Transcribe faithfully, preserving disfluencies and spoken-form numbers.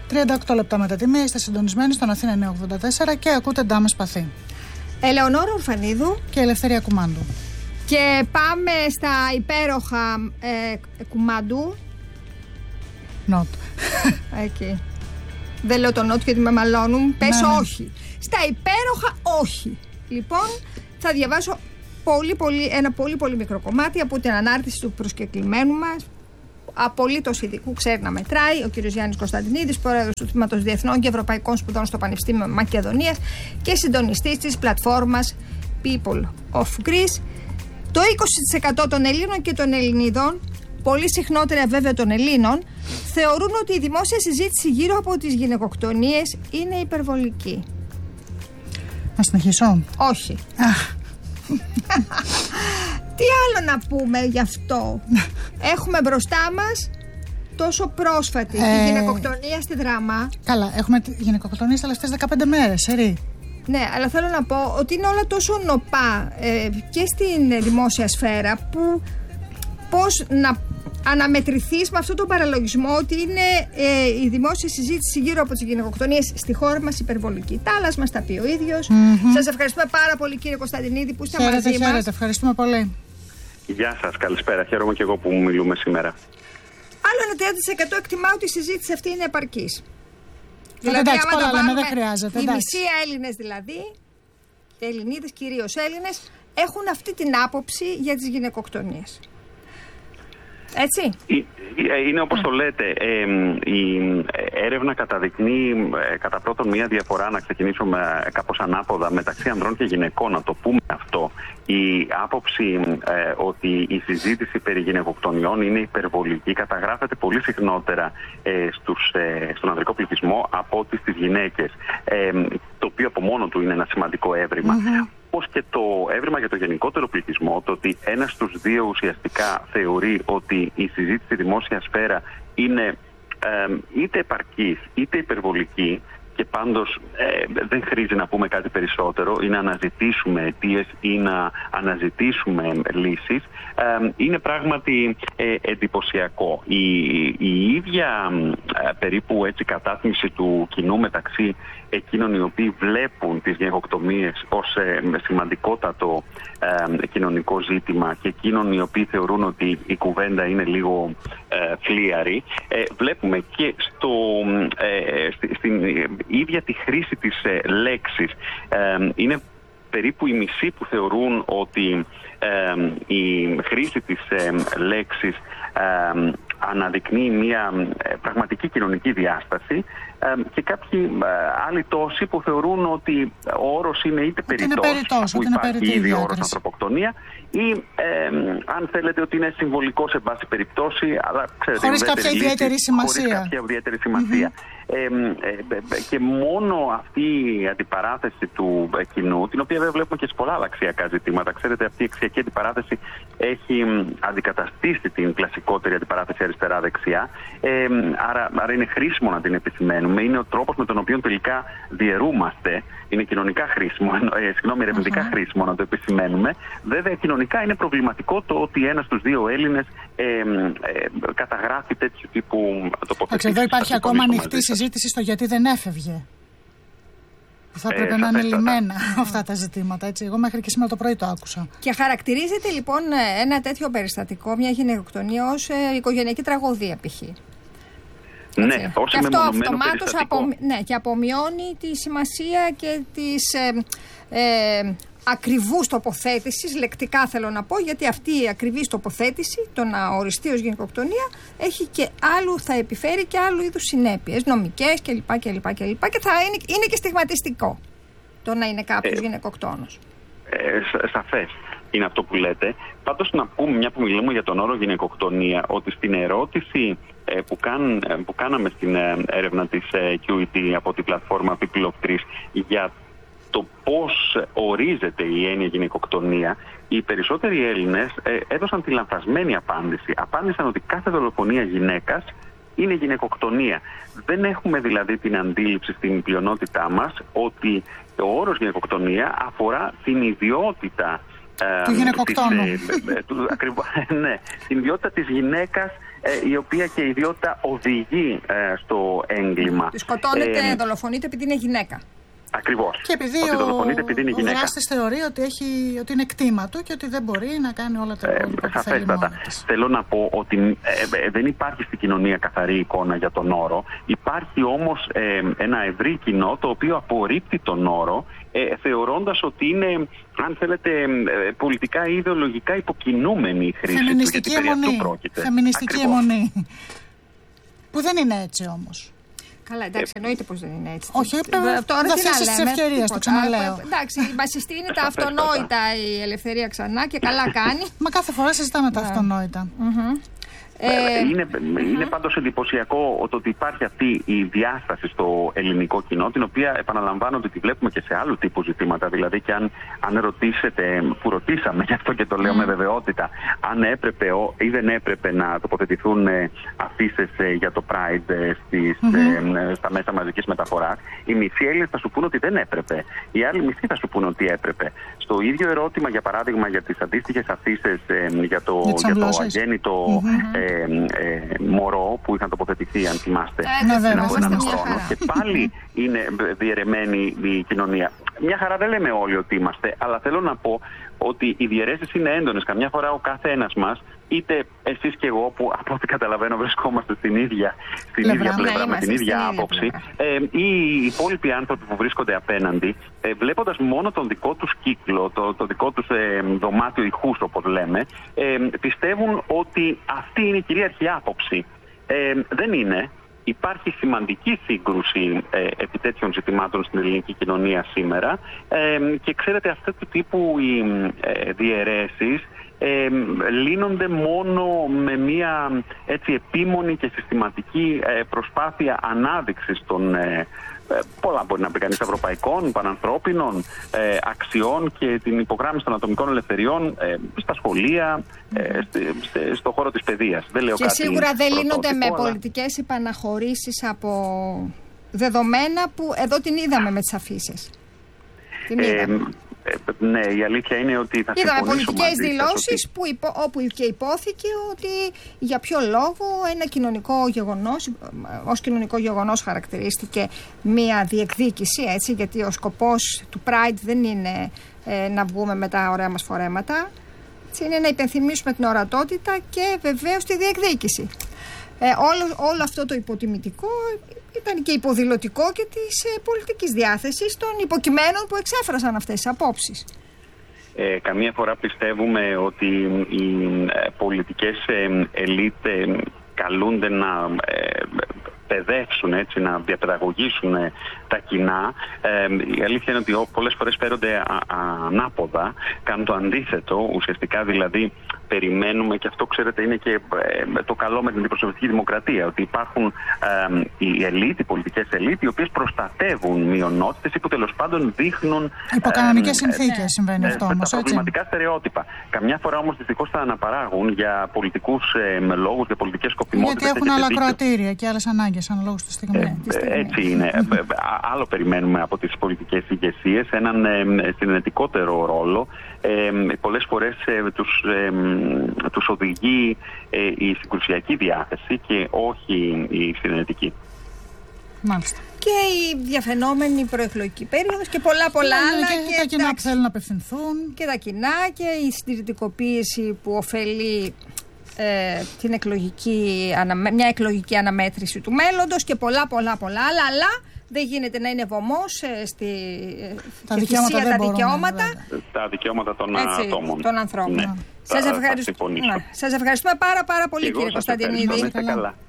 τριάντα οκτώ λεπτά μετά τη μία είστε συντονισμένοι στον Αθήνα εννιακόσια ογδόντα τέσσερα και ακούτε Ντάμε Σπαθή. Ελεονόρα Ορφανίδου και Ελευθερία Κουμάντου. Και πάμε στα υπέροχα ε, Κουμάντου. Νότ. Εκεί. Δεν λέω το νότ γιατί με μαλώνουν. Πες ναι, ναι. όχι. Στα υπέροχα όχι. Λοιπόν, θα διαβάσω πολύ, πολύ, ένα πολύ πολύ μικρό κομμάτι από την ανάρτηση του προσκεκλημένου μας. Απολύτως ειδικού, ξέρει να μετράει, ο κ. Γιάννης Κωνσταντινίδης, πρόεδρος του Τμήματος Διεθνών και Ευρωπαϊκών Σπουδών στο Πανεπιστήμιο Μακεδονίας και συντονιστής της πλατφόρμας People of Greece. Το είκοσι τοις εκατό των Ελλήνων και των Ελληνίδων, πολύ συχνότερα βέβαια των Ελλήνων, θεωρούν ότι η δημόσια συζήτηση γύρω από τις γυναικοκτονίες είναι υπερβολική. Να συνεχίσω? Όχι. Τι άλλο να πούμε γι' αυτό? Έχουμε μπροστά μας τόσο πρόσφατη ε... τη γυναικοκτονία στη Δράμα. Καλά, έχουμε γυναικοκτονία στις τελευταίες δεκαπέντε μέρες, ερή. Ναι, αλλά θέλω να πω ότι είναι όλα τόσο νοπά ε, και στην δημόσια σφαίρα που πώς να αναμετρηθείς με αυτόν τον παραλογισμό ότι είναι ε, η δημόσια συζήτηση γύρω από τις γυναικοκτονίες στη χώρα μας υπερβολική. Τα άλλα μας τα πει ο ίδιος. Mm-hmm. Σας ευχαριστούμε πάρα πολύ, κύριε Κωνσταντινίδη, που είστε χαίρετε, μαζί χαίρετε, μας. Ευχαριστούμε πολύ. Γεια σας, καλησπέρα. Χαίρομαι και εγώ που μιλούμε σήμερα. Άλλο ένα τριάντα τοις εκατό εκτιμά ότι η συζήτηση αυτή είναι επαρκής. Δηλαδή, εντάξει, πολλά λέμε, δεν χρειάζεται. Οι μισοί Έλληνες δηλαδή, οι Ελληνίδες κυρίως Έλληνες, έχουν αυτή την άποψη για τις γυναικοκτονίες. Έτσι. Είναι όπως το λέτε, ε, η έρευνα καταδεικνύει ε, κατά πρώτον μία διαφορά, να ξεκινήσουμε κάπως ανάποδα, μεταξύ ανδρών και γυναικών, να το πούμε αυτό. Η άποψη ε, ότι η συζήτηση περί γυναικοκτονιών είναι υπερβολική καταγράφεται πολύ συχνότερα ε, στους, ε, στον ανδρικό πληθυσμό από ότι στις γυναίκες, ε, το οποίο από μόνο του είναι ένα σημαντικό έβριμα. Mm-hmm. Όπως και το έβριμα για το γενικότερο πληθυσμό, το ότι ένας στους δύο ουσιαστικά θεωρεί ότι η συζήτηση στη δημόσια σφαίρα είναι ε, είτε επαρκής είτε υπερβολική, και πάντως ε, δεν χρήζει να πούμε κάτι περισσότερο ή να αναζητήσουμε αιτίες ή να αναζητήσουμε λύσεις, ε, είναι πράγματι ε, εντυπωσιακό. Η, η ίδια ε, περίπου έτσι κατάθμιση του κοινού μεταξύ εκείνων οι οποίοι βλέπουν τις γυναικοκτονίες ως ε, σημαντικότερο ε, κοινωνικό ζήτημα και εκείνων οι οποίοι θεωρούν ότι η κουβέντα είναι λίγο ε, φλίαρη, ε, βλέπουμε και στο, ε, στη, στην ίδια τη χρήση της ε, λέξης. Ε, είναι περίπου οι μισοί που θεωρούν ότι ε, η χρήση της ε, λέξης ε, αναδεικνύει μια ε, πραγματική κοινωνική διάσταση, ε, και κάποιοι ε, άλλοι τόσοι που θεωρούν ότι ο όρος είναι είτε περιττός, που υπάρχει ήδη ο όρος ανθρωποκτονία, ή ε, αν θέλετε ότι είναι συμβολικό σε βάση περιπτώσει, αλλά ξέρετε, χωρίς κάποια ιδιαίτερη σημασία. Χωρίς κάποια ιδιαίτερη σημασία. Mm-hmm. Ε, ε, και μόνο αυτή η αντιπαράθεση του κοινού, την οποία βέβαια βλέπουμε και σε πολλά άλλα αξιακά ζητήματα. Ξέρετε, αυτή η αξιακή αντιπαράθεση έχει αντικαταστήσει την κλασικότερη αντιπαράθεση αριστερά-δεξιά. Ε, άρα, άρα είναι χρήσιμο να την επισημαίνουμε. Είναι ο τρόπος με τον οποίο τελικά διαιρούμαστε. Είναι κοινωνικά χρήσιμο, ε, συγγνώμη, ερευνητικά uh-huh. χρήσιμο να το επισημαίνουμε. Βέβαια, κοινωνικά είναι προβληματικό το ότι ένας στους δύο Έλληνες ε, ε, καταγράφει τέτοιου τύπου τοποθετήσεις. Εδώ υπάρχει ακόμα ανοιχτή συζήτηση στο γιατί δεν έφευγε. Θα έπρεπε ε, να είναι λυμμένα αυτά τα ζητήματα. Έτσι. Εγώ μέχρι και σήμερα το πρωί το άκουσα. Και χαρακτηρίζεται λοιπόν ένα τέτοιο περιστατικό, μια γυναικοκτονία, ως ε, οικογενειακή τραγωδία π.χ. Ναι, ως και αυτό αυτομάτως απο, ναι, και απομειώνει τη σημασία και της ε, ε, ακριβούς τοποθέτησης, λεκτικά θέλω να πω, γιατί αυτή η ακριβής τοποθέτηση, το να οριστεί ως γυναικοκτονία, έχει και άλλου, θα επιφέρει και άλλου είδους συνέπειες, νομικές κλπ. κλπ, κλπ και θα είναι, είναι και στιγματιστικό το να είναι κάποιος ε, γυναικοκτόνος. Ε, σαφές είναι αυτό που λέτε. Πάντως να πούμε, μια που μιλούμε για τον όρο γυναικοκτονία, ότι στην ερώτηση ε, που, κάν, που κάναμε στην ε, έρευνα της ε, κιου ι τι από την πλατφόρμα People of Greece για το πώς ορίζεται η έννοια γυναικοκτονία, οι περισσότεροι Έλληνες ε, έδωσαν τη λανθασμένη απάντηση. Απάντησαν ότι κάθε δολοφονία γυναίκας είναι γυναικοκτονία. Δεν έχουμε δηλαδή την αντίληψη στην πλειονότητά μας ότι ο όρος γυναικοκτονία αφορά την ιδιότητα του γυναικοκτόνου. Της, ε, ε, του, ακριβώς, ναι, την ιδιότητα της γυναίκας η οποία και η ιδιότητα οδηγεί στο έγκλημα. Τη σκοτώνεται, ε, δολοφονείται επειδή είναι γυναίκα. Ακριβώς. Και επειδή ότι ο, ο δράστης θεωρεί ότι, έχει, ότι είναι κτήμα του και ότι δεν μπορεί να κάνει όλα τα υπόλοιπα ε, που θέλει μόνη της. Θέλω να πω ότι ε, ε, δεν υπάρχει στην κοινωνία καθαρή εικόνα για τον όρο. Υπάρχει όμως ε, ένα ευρύ κοινό το οποίο απορρίπτει τον όρο ε, θεωρώντας ότι είναι, αν θέλετε, ε, πολιτικά ή ιδεολογικά υποκινούμενη η χρήση Φεμινιστική του, γιατί αιμονή. Φεμινιστική αιμονή. Που δεν είναι έτσι όμως. Καλά, εντάξει, εννοείται πως δεν είναι έτσι. Όχι, τώρα τι να λέμε. Τις ευκαιρίες, το ξαναλέω. Εντάξει, βασιστή είναι τα αυτονόητα η ελευθερία ξανά και καλά κάνει. Μα κάθε φορά συζητάμε τα αυτονόητα. Ε, είναι, είναι πάντως εντυπωσιακό ότι υπάρχει αυτή η διάσταση στο ελληνικό κοινό, την οποία επαναλαμβάνω ότι τη βλέπουμε και σε άλλου τύπου ζητήματα. Δηλαδή, και αν, αν ρωτήσετε, που ρωτήσαμε, γι' αυτό και το λέω mm. με βεβαιότητα, αν έπρεπε ή δεν έπρεπε να τοποθετηθούν ε, αφήσεις ε, για το Pride ε, στις, mm-hmm. ε, στα μέσα μαζικής μεταφοράς, οι μισοί Έλληνες θα σου πούνε ότι δεν έπρεπε. Οι άλλοι μισοί θα σου πούνε ότι έπρεπε. Στο ίδιο ερώτημα, για παράδειγμα, για τις αντίστοιχες αφήσεις ε, για το, για το αγέννητο. Mm-hmm. ε, Ε, ε, μωρό που είχαν τοποθετηθεί, αν θυμάστε, πριν από έναν χρόνο. Και πάλι είναι διαιρεμένη η κοινωνία. Μια χαρά δεν λέμε όλοι ότι είμαστε, αλλά θέλω να πω ότι οι διαιρέσεις είναι έντονες. Καμιά φορά ο κάθε ένας μας, είτε εσείς και εγώ, που από ό,τι καταλαβαίνω βρισκόμαστε στην ίδια, στην Λεβρά, ίδια πλευρά, ναι, με την ίδια άποψη, ε, ή οι υπόλοιποι άνθρωποι που βρίσκονται απέναντι, ε, βλέποντας μόνο τον δικό τους κύκλο, το, το δικό τους ε, δωμάτιο ηχούς, όπως λέμε, ε, πιστεύουν ότι αυτή είναι η κυρίαρχη άποψη. Ε, δεν είναι. Υπάρχει σημαντική σύγκρουση ε, επί τέτοιων ζητημάτων στην ελληνική κοινωνία σήμερα ε, και ξέρετε, αυτού του τύπου οι ε, διαιρέσεις ε, λύνονται μόνο με μια έτσι επίμονη και συστηματική ε, προσπάθεια ανάδειξης των ε, ε, πολλά μπορεί να πει κανείς ευρωπαϊκών, πανανθρώπινων ε, αξιών και την υπογράμμιση των ατομικών ελευθεριών ε, στα σχολεία, ε, στο, στο χώρο της παιδείας. Δεν λέω και κάτι σίγουρα δεν λύνονται με αλλά... πολιτικές υπαναχωρήσεις από δεδομένα που εδώ την είδαμε με τις αφήσεις. Την είδαμε. Ε, Ναι, η αλήθεια είναι ότι θα είδαμε πολιτικές δηλώσεις ότι... που υπο, όπου και υπόθηκε ότι για ποιο λόγο ένα κοινωνικό γεγονός, ως κοινωνικό γεγονός χαρακτηρίστηκε μία διεκδίκηση, έτσι, γιατί ο σκοπός του Pride δεν είναι ε, να βγούμε με τα ωραία μας φορέματα, έτσι, είναι να υπενθυμίσουμε την ορατότητα και βεβαίως τη διεκδίκηση. Ε, όλο, όλο αυτό το υποτιμητικό ήταν και υποδηλωτικό και της ε, πολιτικής διάθεσης των υποκειμένων που εξέφρασαν αυτές τις απόψεις. Ε, καμία φορά πιστεύουμε ότι οι ε, πολιτικές ε, ελίτ ε, καλούνται να ε, παιδεύσουν, έτσι, να διαπαιδαγωγήσουν ε, τα κοινά. Ε, η αλήθεια είναι ότι πολλές φορές φέρονται α, α, ανάποδα, κάνουν το αντίθετο, ουσιαστικά δηλαδή περιμένουμε, και αυτό ξέρετε είναι και ε, το καλό με την αντιπροσωπευτική δημοκρατία, ότι υπάρχουν ε, οι ελίτ, οι πολιτικές ελίτ, οι οποίες προστατεύουν μειονότητες ή που τέλος πάντων δείχνουν υπό κανονικές ε, συνθήκες ε, συμβαίνει ε, αυτό ε, όμως, τα προβληματικά στερεότυπα. Καμιά φορά όμως δυστυχώς τα αναπαράγουν για πολιτικούς ε, λόγους, για πολιτικές σκοπιμότητες. Γιατί έχουν άλλα κροατήρια και άλλες ανάγκες αναλόγως στη στιγμή. Ε, τη στιγμή. Έτσι είναι. Άλλο περιμένουμε από τις πολιτικές ηγεσίες, έναν ε, συνενετικότερο ρόλο. Ε, πολλές φορές ε, τους, ε, τους οδηγεί ε, η συγκρουσιακή διάθεση και όχι η συνενετική. Μάλιστα. Και η διαφαινόμενη προεκλογική περίοδος και πολλά πολλά ναι, άλλα. Και, και τα κοινά που θέλουν να απευθυνθούν. Και τα κοινά και η συντηρητικοποίηση που ωφελεί ε, την εκλογική, μια εκλογική αναμέτρηση του μέλλοντος και πολλά πολλά πολλά άλλα. Αλλά δεν γίνεται να είναι βωμός ε, στη τα δικαιώματα, τα, δικαιώματα. τα δικαιώματα των έτσι, ατόμων. Των ανθρώπων. Ναι. Σας, ευχαριστ... ναι. Σας ευχαριστούμε πάρα πάρα πολύ, κύριε Κωνσταντινίδη. Καλά.